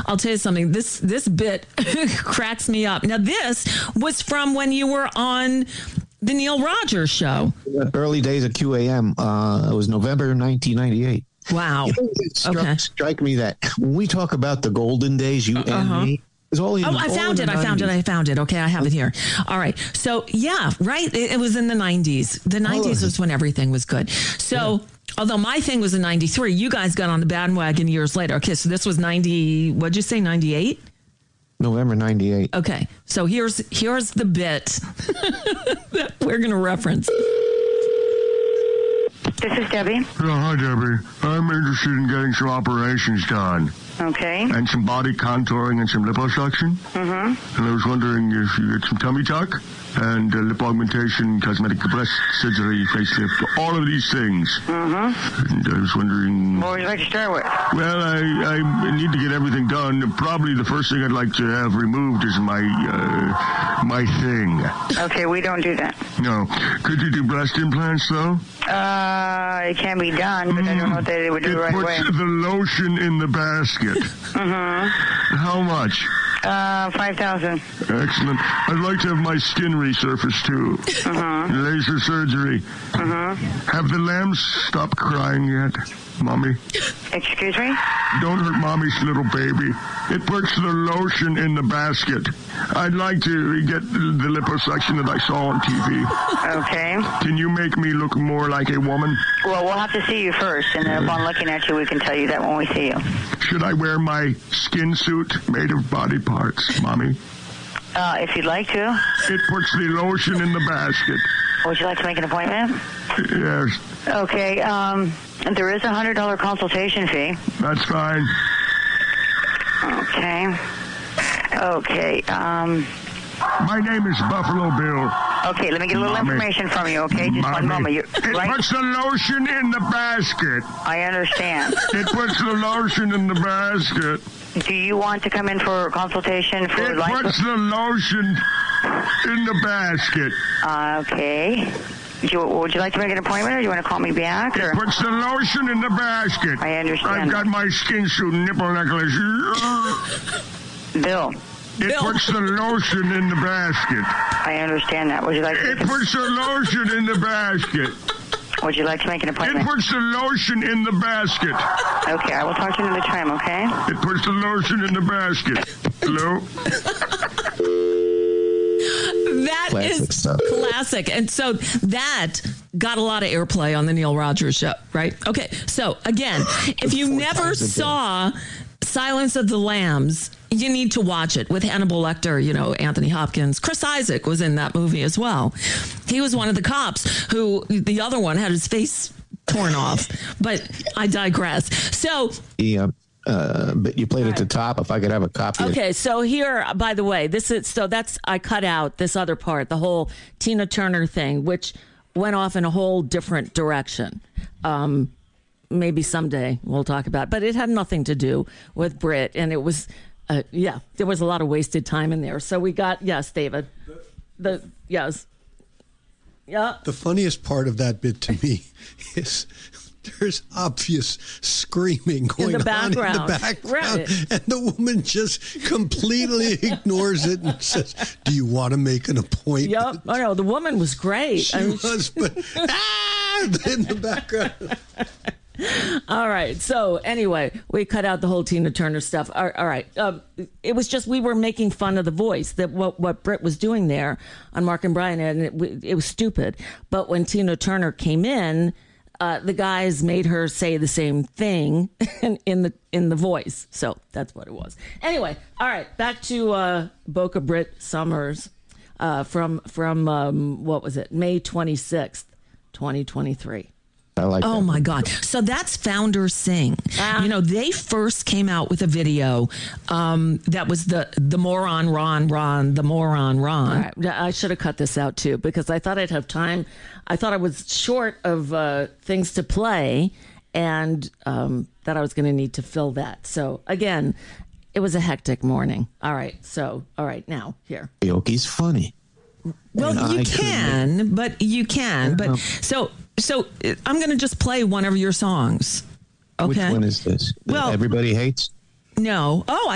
I'll tell you something. This bit cracks me up. Now, this was from when you were on the Neil Rogers show. Early days of QAM. It was November 1998. Wow. It strike me that when we talk about the golden days, you and me, it's all I found it. Okay, I have it here. All right. So, yeah, right. It was in the 90s. The 90s was when everything was good. So, although my thing was in 93, you guys got on the bandwagon years later. Okay, so this was 90, what'd you say, 98? November 98. Okay, so here's the bit that we're going to reference. This is Debbie. Yeah, hi, Debbie. I'm interested in getting some operations done. Okay. And some body contouring and some liposuction. Mm-hmm. And I was wondering if you get some tummy tuck and lip augmentation, cosmetic breast surgery, facelift, all of these things. Mm-hmm. And I was wondering... What would you like to start with? Well, I need to get everything done. Probably the first thing I'd like to have removed is my thing. Okay, we don't do that. No. Could you do breast implants, though? It can be done, but I don't know what they would do right away. It puts the lotion in the basket. Mm-hmm. How much? 5,000. Excellent. I'd like to have my skin resurfaced, too. Mm-hmm. Laser surgery. Mm-hmm. Have the lambs stopped crying yet, Mommy? Excuse me? Don't hurt Mommy's little baby. It puts the lotion in the basket. I'd like to get the liposuction that I saw on TV. Okay. Can you make me look more like a woman? Well, we'll have to see you first, and then upon looking at you, we can tell you that when we see you. Should I wear my skin suit made of body parts, Mommy? If you'd like to. It puts the lotion in the basket. Would you like to make an appointment? Yes. Okay, there is a $100 consultation fee. That's fine. Okay. My name is Buffalo Bill. Okay, let me get a little information from you, okay? Just one moment. It puts the lotion in the basket. I understand. It puts the lotion in the basket. Do you want to come in for consultation for It puts the lotion in the basket. Okay. Would you like to make an appointment, or do you want to call me back? Or? It puts the lotion in the basket. I understand. I've got my skin suit nipple necklace. Bill. It puts the lotion in the basket. I understand that. Would you like to... It puts the lotion in the basket. Would you like to make an appointment? It puts the lotion in the basket. Okay, I will talk to you another time, okay? It puts the lotion in the basket. Hello? That Classic is stuff. classic. And so that got a lot of airplay on the Neil Rogers show, right? Okay, so again, if you never saw Silence of the Lambs, you need to watch it with Hannibal Lecter, Anthony Hopkins. Chris Isaac was in that movie as well. He was one of the cops who, the other one had his face torn off. But I digress. So... but you played at the top. If I could have a copy. Okay, so here, by the way, I cut out this other part, the whole Tina Turner thing, which went off in a whole different direction. Maybe someday we'll talk about it, but it had nothing to do with Brit, and it was, there was a lot of wasted time in there. So we got, yes, David, yes. Yeah. The funniest part of that bit to me is there's obvious screaming going on in the background. Right. And the woman just completely ignores it and says, do you want to make an appointment? Yep. Oh, no, the woman was great. She was, but in the background. All right. So anyway, we cut out the whole Tina Turner stuff. All right. It was just we were making fun of the voice, that what Britt was doing there on Mark and Brian, and it was stupid. But when Tina Turner came in, the guys made her say the same thing in the voice. So that's what it was. Anyway, all right. Back to Boca Britt Summers from what was it? May 26th, 2023. I like that. Oh, my God. So that's Founder Sing. They first came out with a video that was the moron Ron, the moron Ron. All right. I should have cut this out, too, because I thought I'd have time. I thought I was short of things to play and that I was going to need to fill that. So, again, it was a hectic morning. All right. So, now, here. Karaoke's funny. Well, you can. But so I'm going to just play one of your songs. Okay. Which one is this? Well, Everybody Hates? No. Oh,